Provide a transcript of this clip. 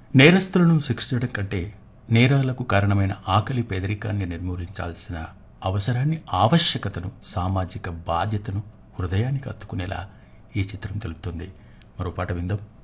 నేరస్తులను శిక్షించడం కంటే నేరాలకు కారణమైన ఆకలి పేదరికాన్ని నిర్మూలించాల్సిన అవసరాన్ని, ఆవశ్యకతను, సామాజిక బాధ్యతను హృదయానికి హత్తుకునేలా ఈ చిత్రం తెలుపుతుంది. మరో పాట విందాం.